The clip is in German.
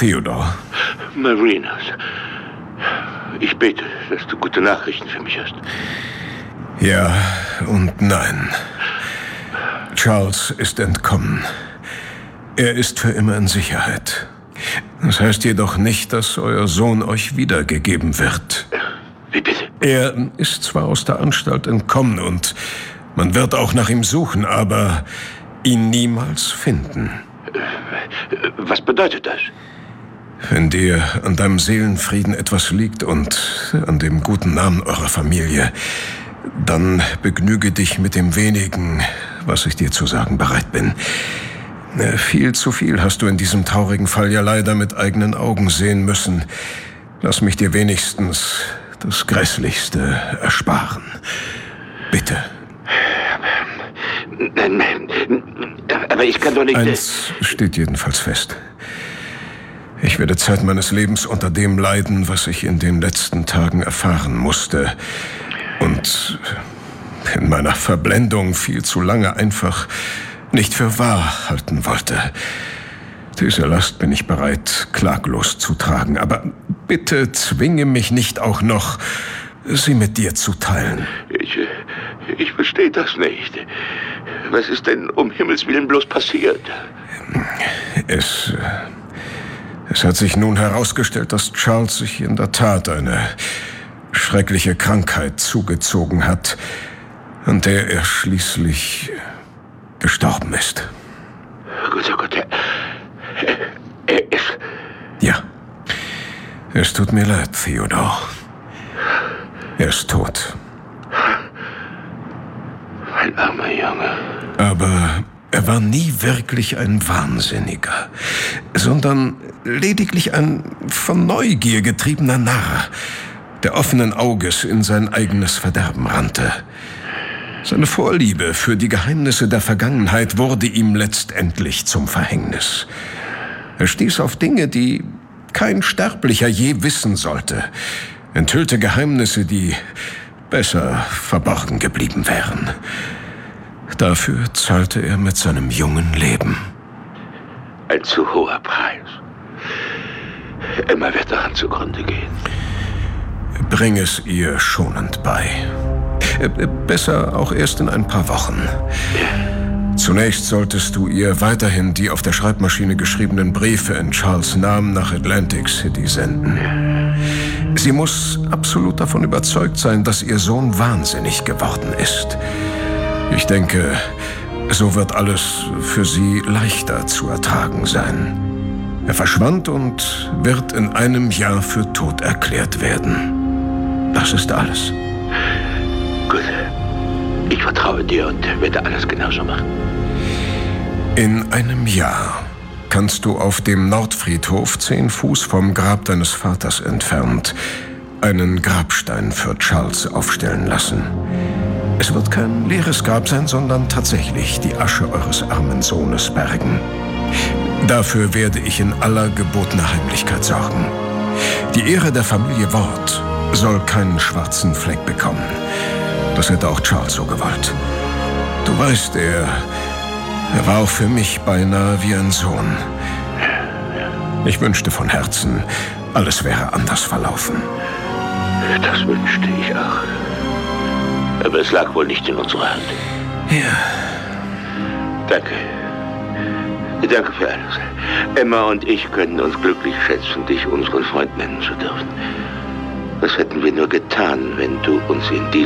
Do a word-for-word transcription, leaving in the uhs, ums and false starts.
Theodore. Marinus, ich bete, dass du gute Nachrichten für mich hast. Ja und nein. Charles ist entkommen. Er ist für immer in Sicherheit. Das heißt jedoch nicht, dass euer Sohn euch wiedergegeben wird. Wie bitte? Er ist zwar aus der Anstalt entkommen und man wird auch nach ihm suchen, aber ihn niemals finden. Was bedeutet das? Wenn dir an deinem Seelenfrieden etwas liegt und an dem guten Namen eurer Familie, dann begnüge dich mit dem wenigen, was ich dir zu sagen bereit bin. Viel zu viel hast du in diesem traurigen Fall ja leider mit eigenen Augen sehen müssen. Lass mich dir wenigstens das Grässlichste ersparen. Bitte. Nein, aber ich kann doch nicht... Eins steht jedenfalls fest. Ich werde Zeit meines Lebens unter dem leiden, was ich in den letzten Tagen erfahren musste. Und in meiner Verblendung viel zu lange einfach nicht für wahr halten wollte. Diese Last bin ich bereit, klaglos zu tragen. Aber bitte zwinge mich nicht auch noch, sie mit dir zu teilen. Ich, ich verstehe das nicht. Was ist denn um Himmels Willen bloß passiert? Es, es hat sich nun herausgestellt, dass Charles sich in der Tat eine schreckliche Krankheit zugezogen hat, an der er schließlich gestorben ist. Gott, oh Gott, er, er ist... Ja, es tut mir leid, Theodore. Er ist tot. Mein armer Junge. Aber er war nie wirklich ein Wahnsinniger, sondern lediglich ein von Neugier getriebener Narr, der offenen Auges in sein eigenes Verderben rannte. Seine Vorliebe für die Geheimnisse der Vergangenheit wurde ihm letztendlich zum Verhängnis. Er stieß auf Dinge, die kein Sterblicher je wissen sollte, enthüllte Geheimnisse, die besser verborgen geblieben wären. Dafür zahlte er mit seinem jungen Leben. Ein zu hoher Preis. Emma wird daran zugrunde gehen. Bring es ihr schonend bei. Besser auch erst in ein paar Wochen. Zunächst solltest du ihr weiterhin die auf der Schreibmaschine geschriebenen Briefe in Charles' Namen nach Atlantic City senden. Sie muss absolut davon überzeugt sein, dass ihr Sohn wahnsinnig geworden ist. Ich denke, so wird alles für sie leichter zu ertragen sein. Er verschwand und wird in einem Jahr für tot erklärt werden. Das ist alles. Gut. Ich vertraue dir und werde alles genauso machen. In einem Jahr kannst du auf dem Nordfriedhof zehn Fuß vom Grab deines Vaters entfernt einen Grabstein für Charles aufstellen lassen. Es wird kein leeres Grab sein, sondern tatsächlich die Asche eures armen Sohnes bergen. Dafür werde ich in aller gebotener Heimlichkeit sorgen. Die Ehre der Familie Ward soll keinen schwarzen Fleck bekommen. Das hätte auch Charles so gewollt. Du weißt, er, er war auch für mich beinahe wie ein Sohn. Ich wünschte von Herzen, alles wäre anders verlaufen. Das wünschte ich auch. Aber es lag wohl nicht in unserer Hand. Ja. Danke. Danke für alles. Emma und ich können uns glücklich schätzen, dich unseren Freund nennen zu dürfen. Was hätten wir nur getan, wenn du uns in diesem